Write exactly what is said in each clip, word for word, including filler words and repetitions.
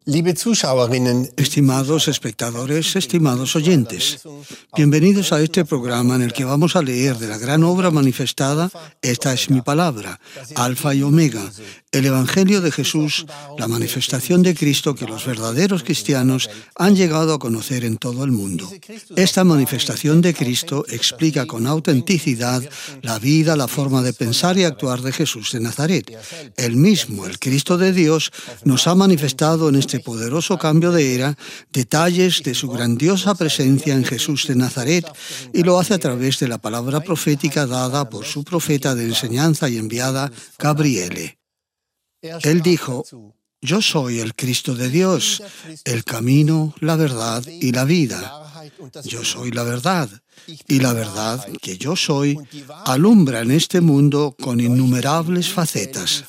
Liebe Zuschauerinnen, Estimados espectadores, estimados oyentes, bienvenidos a este programa en el que vamos a leer de la gran obra manifestada, Esta es mi palabra, Alfa y Omega, el Evangelio de Jesús, la manifestación de Cristo que los verdaderos cristianos han llegado a conocer en todo el mundo. Esta manifestación de Cristo explica con autenticidad la vida, la forma de pensar y actuar de Jesús de Nazaret. Él mismo, el Cristo de Dios, nos ha manifestado en este poderoso cambio de era detalles de su grandiosa presencia en Jesús de Nazaret, y lo hace a través de la palabra profética dada por su profeta de enseñanza y enviada, Gabriele. Él dijo: Yo soy el Cristo de Dios, el camino, la verdad y la vida. Yo soy la verdad, y la verdad que yo soy alumbra en este mundo con innumerables facetas.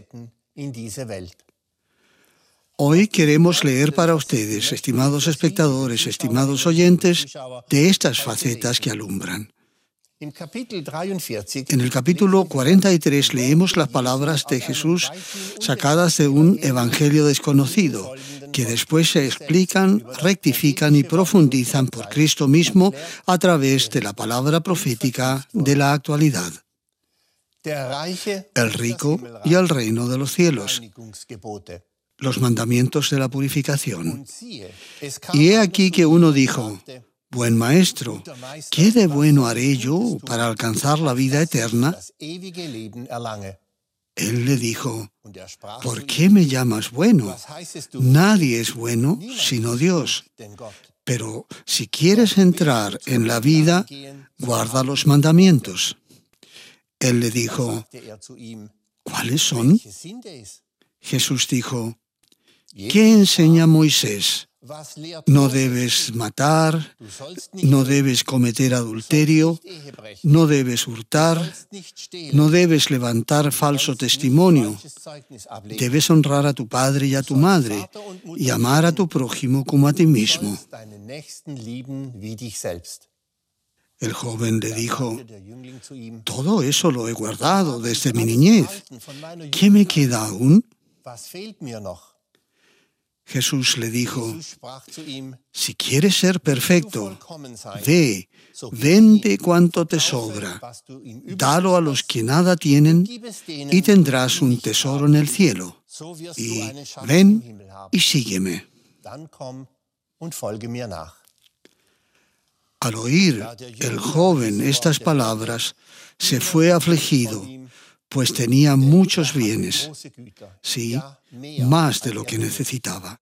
Hoy queremos leer para ustedes, estimados espectadores, estimados oyentes, de estas facetas que alumbran. En el capítulo cuarenta y tres leemos las palabras de Jesús sacadas de un evangelio desconocido, que después se explican, rectifican y profundizan por Cristo mismo a través de la palabra profética de la actualidad. El rico y el reino de los cielos. Los mandamientos de la purificación. Y he aquí que uno dijo: Buen maestro, ¿qué de bueno haré yo para alcanzar la vida eterna? Él le dijo: ¿Por qué me llamas bueno? Nadie es bueno sino Dios. Pero si quieres entrar en la vida, guarda los mandamientos. Él le dijo: ¿Cuáles son? Jesús dijo: ¿Qué enseña Moisés? No debes matar, no debes cometer adulterio, no debes hurtar, no debes levantar falso testimonio, debes honrar a tu padre y a tu madre y amar a tu prójimo como a ti mismo. El joven le dijo: Todo eso lo he guardado desde mi niñez. ¿Qué me queda aún? Jesús le dijo: Si quieres ser perfecto, ve, vende cuanto te sobra, dalo a los que nada tienen y tendrás un tesoro en el cielo. Y ven y sígueme. Al oír el joven estas palabras, se fue afligido, pues tenía muchos bienes, sí, más de lo que necesitaba.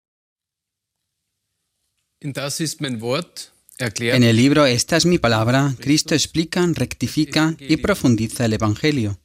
En el libro Esta es mi palabra, Cristo explica, rectifica y profundiza el Evangelio.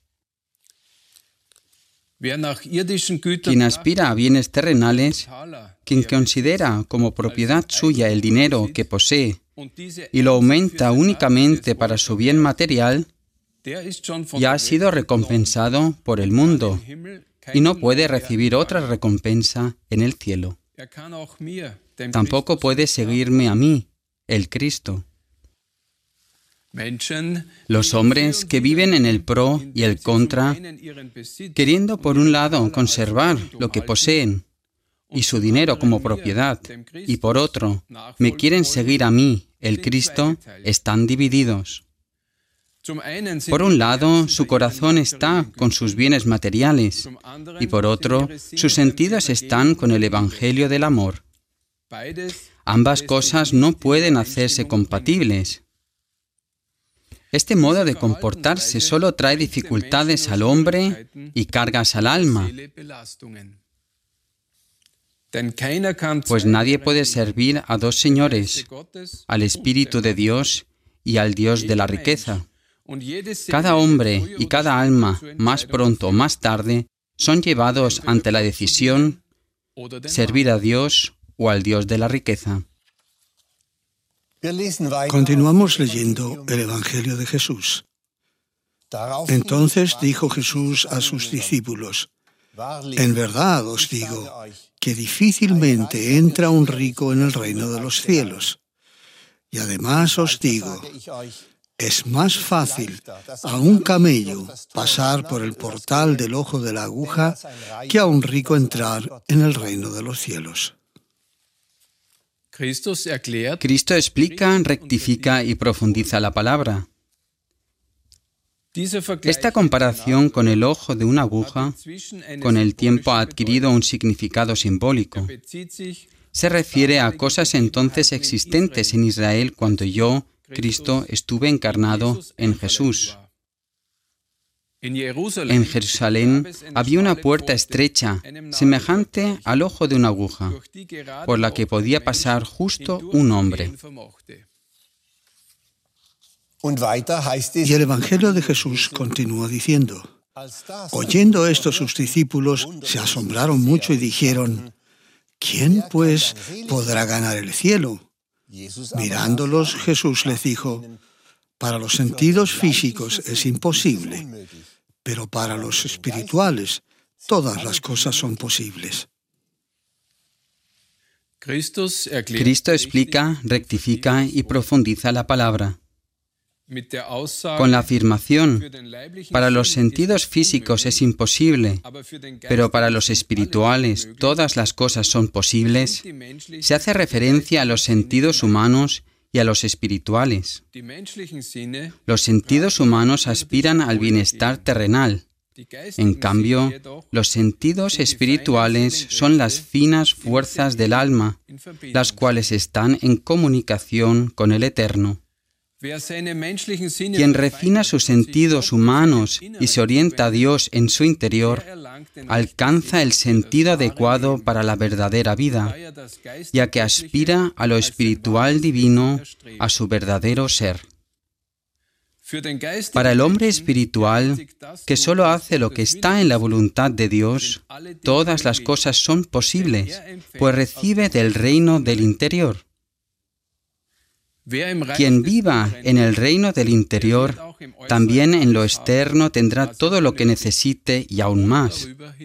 Quien aspira a bienes terrenales, quien considera como propiedad suya el dinero que posee y lo aumenta únicamente para su bien material, ya ha sido recompensado por el mundo y no puede recibir otra recompensa en el cielo. Tampoco puede seguirme a mí, el Cristo. Los hombres que viven en el pro y el contra, queriendo por un lado conservar lo que poseen y su dinero como propiedad, y por otro, me quieren seguir a mí, el Cristo, están divididos. Por un lado, su corazón está con sus bienes materiales, y por otro, sus sentidos están con el Evangelio del amor. Ambas cosas no pueden hacerse compatibles. Este modo de comportarse solo trae dificultades al hombre y cargas al alma, pues nadie puede servir a dos señores, al Espíritu de Dios y al Dios de la riqueza. Cada hombre y cada alma, más pronto o más tarde, son llevados ante la decisión: servir a Dios o al Dios de la riqueza. Continuamos leyendo el Evangelio de Jesús. Entonces dijo Jesús a sus discípulos: En verdad os digo que difícilmente entra un rico en el reino de los cielos. Y además os digo, es más fácil a un camello pasar por el portal del ojo de la aguja que a un rico entrar en el reino de los cielos. Cristo explica, rectifica y profundiza la palabra. Esta comparación con el ojo de una aguja, con el tiempo ha adquirido un significado simbólico. Se refiere a cosas entonces existentes en Israel cuando yo, Cristo, estuve encarnado en Jesús. En Jerusalén había una puerta estrecha, semejante al ojo de una aguja, por la que podía pasar justo un hombre. Y el Evangelio de Jesús continúa diciendo: oyendo esto sus discípulos se asombraron mucho y dijeron: ¿quién pues podrá ganar el cielo? Mirándolos, Jesús les dijo: para los sentidos físicos es imposible, pero para los espirituales todas las cosas son posibles. Cristo explica, rectifica y profundiza la palabra. Con la afirmación, para los sentidos físicos es imposible, pero para los espirituales todas las cosas son posibles, se hace referencia a los sentidos humanos y a los espirituales. Los sentidos humanos aspiran al bienestar terrenal. En cambio, los sentidos espirituales son las finas fuerzas del alma, las cuales están en comunicación con el Eterno. Quien refina sus sentidos humanos y se orienta a Dios en su interior, alcanza el sentido adecuado para la verdadera vida, ya que aspira a lo espiritual divino, a su verdadero ser. Para el hombre espiritual, que solo hace lo que está en la voluntad de Dios, todas las cosas son posibles, pues recibe del reino del interior. Quien viva en el reino del interior, también en lo externo tendrá todo lo que necesite y aún más.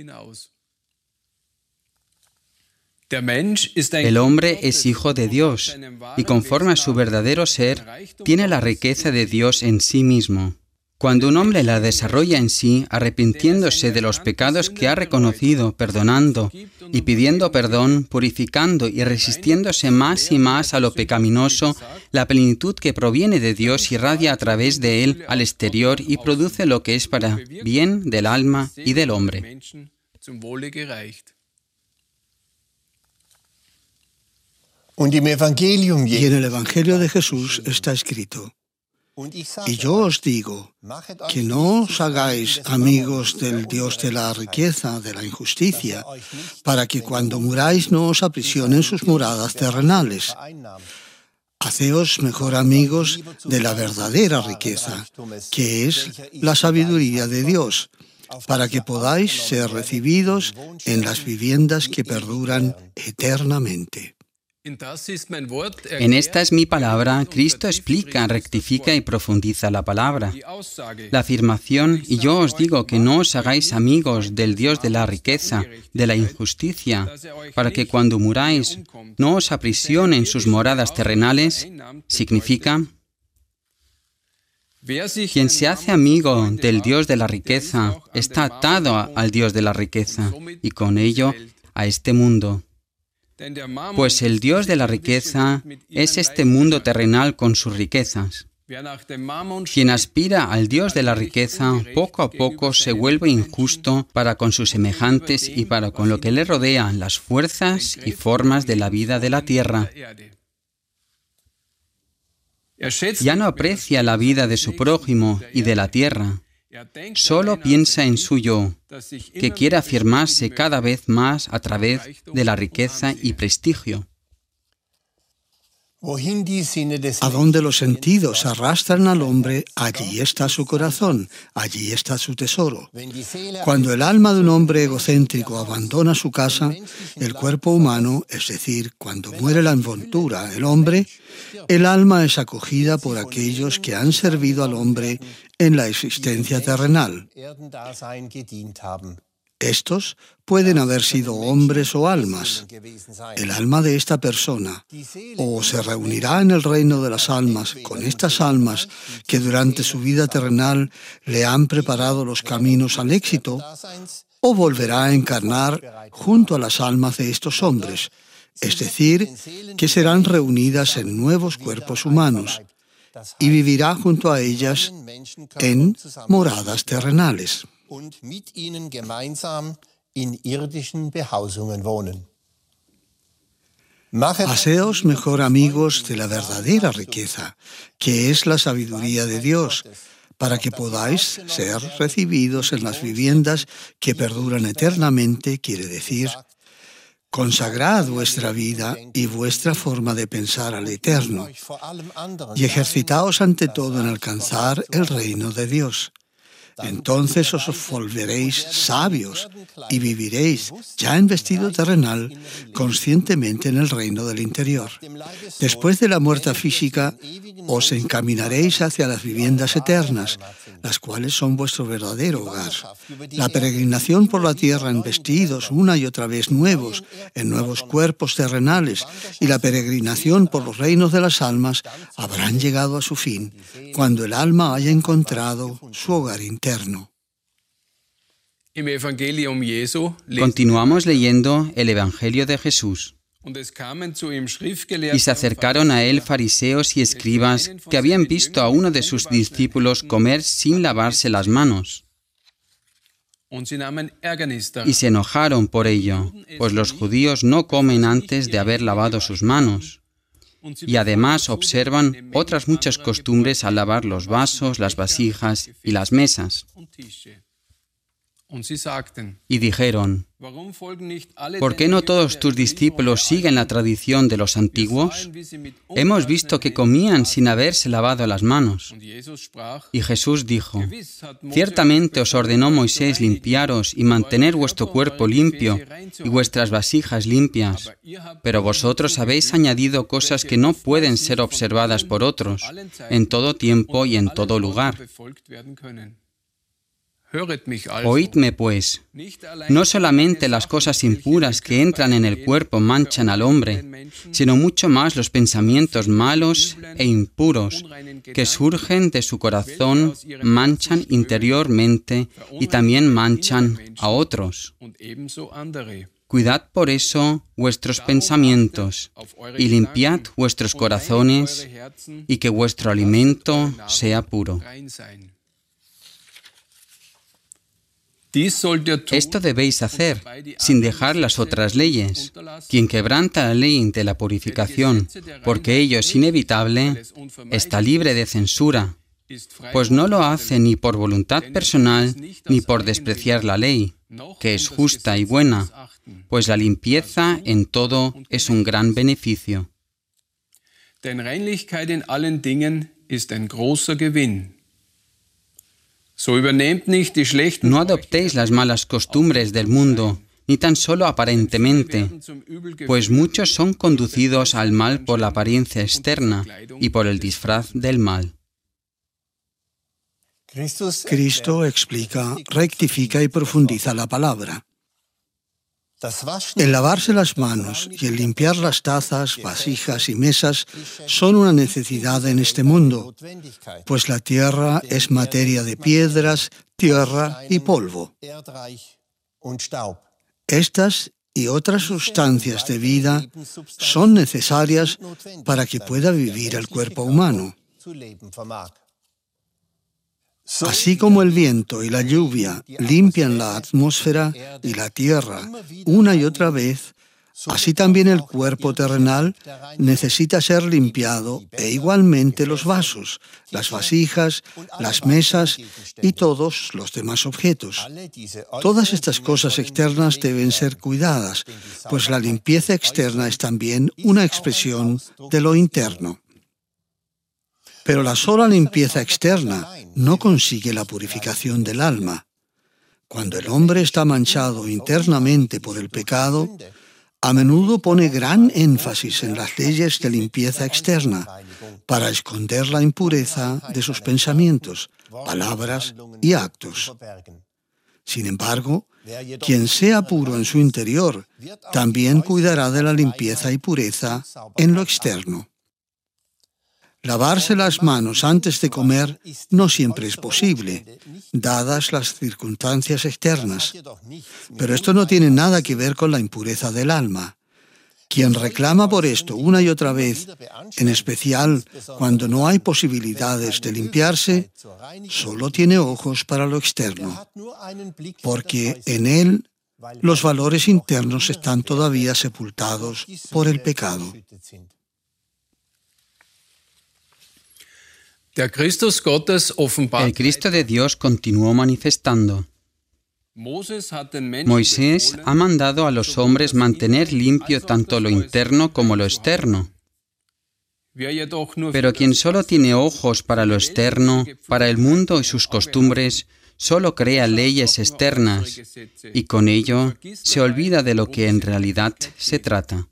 El hombre es hijo de Dios y conforme a su verdadero ser, tiene la riqueza de Dios en sí mismo. Cuando un hombre la desarrolla en sí, arrepintiéndose de los pecados que ha reconocido, perdonando y pidiendo perdón, purificando y resistiéndose más y más a lo pecaminoso, la plenitud que proviene de Dios irradia a través de él al exterior y produce lo que es para bien del alma y del hombre. Y en el Evangelio de Jesús está escrito: y yo os digo, que no os hagáis amigos del Dios de la riqueza, de la injusticia, para que cuando muráis no os aprisionen sus moradas terrenales. Haceos mejor amigos de la verdadera riqueza, que es la sabiduría de Dios, para que podáis ser recibidos en las viviendas que perduran eternamente. En esta es mi palabra, Cristo explica, rectifica y profundiza la palabra. La afirmación, y yo os digo que no os hagáis amigos del Dios de la riqueza, de la injusticia, para que cuando muráis no os aprisionen sus moradas terrenales, significa: quien se hace amigo del Dios de la riqueza está atado al Dios de la riqueza y con ello a este mundo. Pues el Dios de la riqueza es este mundo terrenal con sus riquezas. Quien aspira al Dios de la riqueza, poco a poco se vuelve injusto para con sus semejantes y para con lo que le rodean las fuerzas y formas de la vida de la tierra. Ya no aprecia la vida de su prójimo y de la tierra. Solo piensa en su yo, que quiere afirmarse cada vez más a través de la riqueza y prestigio. A donde los sentidos arrastran al hombre, allí está su corazón, allí está su tesoro. Cuando el alma de un hombre egocéntrico abandona su casa, el cuerpo humano, es decir, cuando muere la envoltura, el hombre, el alma es acogida por aquellos que han servido al hombre en la existencia terrenal. Estos pueden haber sido hombres o almas. El alma de esta persona o se reunirá en el reino de las almas con estas almas que durante su vida terrenal le han preparado los caminos al éxito, o volverá a encarnar junto a las almas de estos hombres, es decir, que serán reunidas en nuevos cuerpos humanos y vivirá junto a ellas en moradas terrenales. Haceos mejor amigos de la verdadera riqueza, que es la sabiduría de Dios, para que podáis ser recibidos en las viviendas que perduran eternamente, quiere decir, consagrad vuestra vida y vuestra forma de pensar al Eterno, y ejercitaos ante todo en alcanzar el reino de Dios. Entonces os volveréis sabios y viviréis, ya en vestido terrenal, conscientemente en el reino del interior. Después de la muerte física, os encaminaréis hacia las viviendas eternas, las cuales son vuestro verdadero hogar. La peregrinación por la tierra en vestidos una y otra vez nuevos, en nuevos cuerpos terrenales, y la peregrinación por los reinos de las almas habrán llegado a su fin, cuando el alma haya encontrado su hogar interno. Continuamos leyendo el Evangelio de Jesús. Y se acercaron a él fariseos y escribas que habían visto a uno de sus discípulos comer sin lavarse las manos. Y se enojaron por ello, pues los judíos no comen antes de haber lavado sus manos. Y además observan otras muchas costumbres al lavar los vasos, las vasijas y las mesas. Y dijeron, ¿por qué no todos tus discípulos siguen la tradición de los antiguos? Hemos visto que comían sin haberse lavado las manos. Y Jesús dijo, ciertamente os ordenó Moisés limpiaros y mantener vuestro cuerpo limpio y vuestras vasijas limpias, pero vosotros habéis añadido cosas que no pueden ser observadas por otros, en todo tiempo y en todo lugar. Oídme, pues, no solamente las cosas impuras que entran en el cuerpo manchan al hombre, sino mucho más los pensamientos malos e impuros que surgen de su corazón manchan interiormente y también manchan a otros. Cuidad por eso vuestros pensamientos y limpiad vuestros corazones y que vuestro alimento sea puro. Esto debéis hacer, sin dejar las otras leyes. Quien quebranta la ley de la purificación, porque ello es inevitable, está libre de censura, pues no lo hace ni por voluntad personal, ni por despreciar la ley, que es justa y buena, pues la limpieza en todo es un gran beneficio. Denn Reinlichkeit in allen Dingen ist ein großer Gewinn. No adoptéis las malas costumbres del mundo, ni tan solo aparentemente, pues muchos son conducidos al mal por la apariencia externa y por el disfraz del mal. Cristo explica, rectifica y profundiza la palabra. El lavarse las manos y el limpiar las tazas, vasijas y mesas son una necesidad en este mundo, pues la tierra es materia de piedras, tierra y polvo. Estas y otras sustancias de vida son necesarias para que pueda vivir el cuerpo humano. Así como el viento y la lluvia limpian la atmósfera y la tierra una y otra vez, así también el cuerpo terrenal necesita ser limpiado e igualmente los vasos, las vasijas, las mesas y todos los demás objetos. Todas estas cosas externas deben ser cuidadas, pues la limpieza externa es también una expresión de lo interno. Pero la sola limpieza externa no consigue la purificación del alma. Cuando el hombre está manchado internamente por el pecado, a menudo pone gran énfasis en las leyes de limpieza externa para esconder la impureza de sus pensamientos, palabras y actos. Sin embargo, quien sea puro en su interior también cuidará de la limpieza y pureza en lo externo. Lavarse las manos antes de comer no siempre es posible, dadas las circunstancias externas. Pero esto no tiene nada que ver con la impureza del alma. Quien reclama por esto una y otra vez, en especial cuando no hay posibilidades de limpiarse, solo tiene ojos para lo externo, porque en él los valores internos están todavía sepultados por el pecado. Der Christus Gottes offenbart. El Cristo de Dios continuó manifestando. Moisés ha mandado a los hombres mantener limpio tanto lo interno como lo externo. Pero quien solo tiene ojos para lo externo, para el mundo y sus costumbres, solo crea leyes externas y con ello se olvida de lo que en realidad se trata.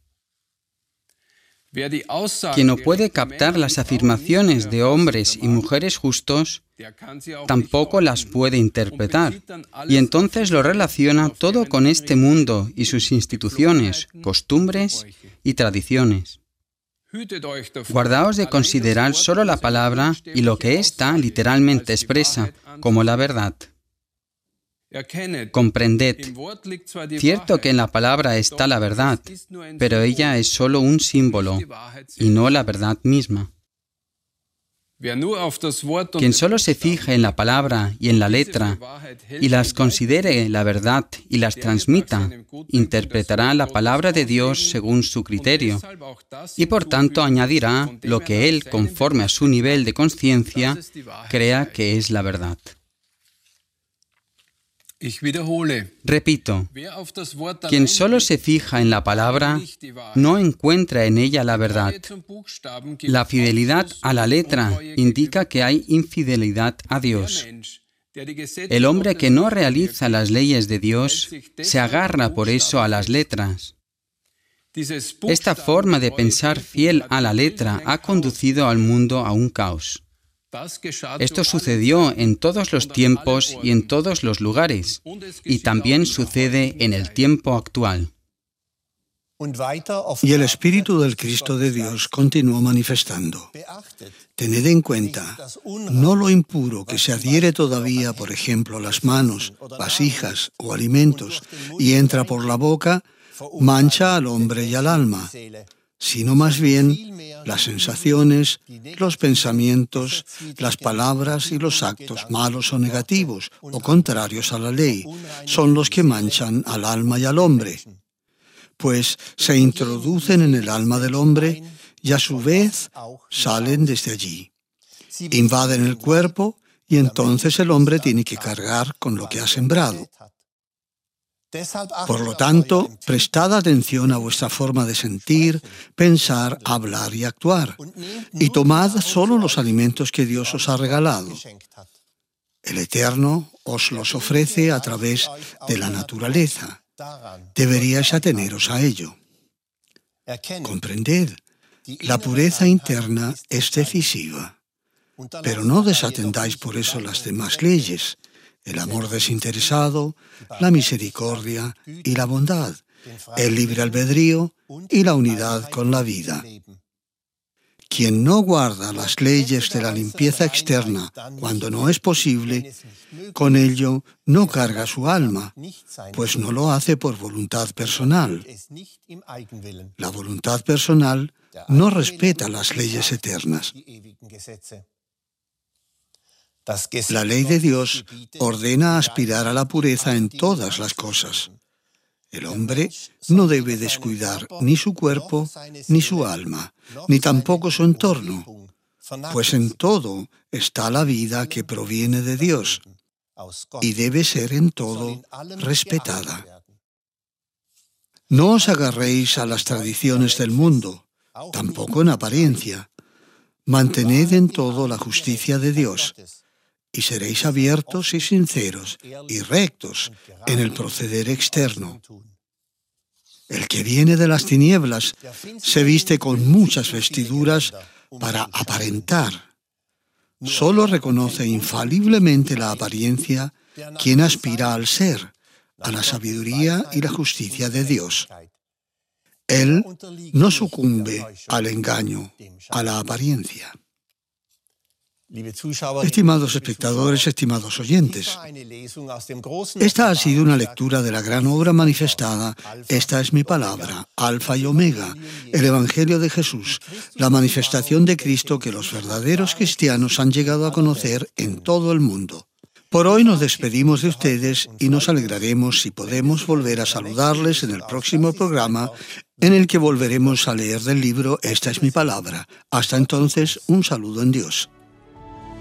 Quien no puede captar las afirmaciones de hombres y mujeres justos, tampoco las puede interpretar, y entonces lo relaciona todo con este mundo y sus instituciones, costumbres y tradiciones. Guardaos de considerar solo la palabra y lo que ésta literalmente expresa, como la verdad. Comprended, cierto que en la palabra está la verdad, pero ella es solo un símbolo y no la verdad misma. Quien solo se fije en la palabra y en la letra y las considere la verdad y las transmita, interpretará la palabra de Dios según su criterio y por tanto añadirá lo que él, conforme a su nivel de conciencia, crea que es la verdad. Repito, quien solo se fija en la palabra no encuentra en ella la verdad. La fidelidad a la letra indica que hay infidelidad a Dios. El hombre que no realiza las leyes de Dios se agarra por eso a las letras. Esta forma de pensar fiel a la letra ha conducido al mundo a un caos. Esto sucedió en todos los tiempos y en todos los lugares, y también sucede en el tiempo actual. Y el Espíritu del Cristo de Dios continuó manifestando. Tened en cuenta, no lo impuro que se adhiere todavía, por ejemplo, a las manos, vasijas o alimentos, y entra por la boca, mancha al hombre y al alma, sino más bien las sensaciones, los pensamientos, las palabras y los actos malos o negativos o contrarios a la ley son los que manchan al alma y al hombre, pues se introducen en el alma del hombre y a su vez salen desde allí. Invaden el cuerpo y entonces el hombre tiene que cargar con lo que ha sembrado. Por lo tanto, prestad atención a vuestra forma de sentir, pensar, hablar y actuar, y tomad solo los alimentos que Dios os ha regalado. El Eterno os los ofrece a través de la naturaleza. Deberíais ateneros a ello. Comprended, la pureza interna es decisiva, pero no desatendáis por eso las demás leyes, el amor desinteresado, la misericordia y la bondad, el libre albedrío y la unidad con la vida. Quien no guarda las leyes de la limpieza externa cuando no es posible, con ello no carga su alma, pues no lo hace por voluntad personal. La voluntad personal no respeta las leyes eternas. La ley de Dios ordena aspirar a la pureza en todas las cosas. El hombre no debe descuidar ni su cuerpo, ni su alma, ni tampoco su entorno, pues en todo está la vida que proviene de Dios y debe ser en todo respetada. No os agarréis a las tradiciones del mundo, tampoco en apariencia. Mantened en todo la justicia de Dios, y seréis abiertos y sinceros y rectos en el proceder externo. El que viene de las tinieblas se viste con muchas vestiduras para aparentar. Solo reconoce infaliblemente la apariencia quien aspira al ser, a la sabiduría y la justicia de Dios. Él no sucumbe al engaño, a la apariencia. Estimados espectadores, estimados oyentes, esta ha sido una lectura de la gran obra manifestada. Esta es mi palabra, Alfa y Omega, el Evangelio de Jesús, la manifestación de Cristo que los verdaderos cristianos han llegado a conocer en todo el mundo. Por hoy nos despedimos de ustedes y nos alegraremos si podemos volver a saludarles en el próximo programa en el que volveremos a leer del libro Esta es mi palabra. Hasta entonces, un saludo en Dios.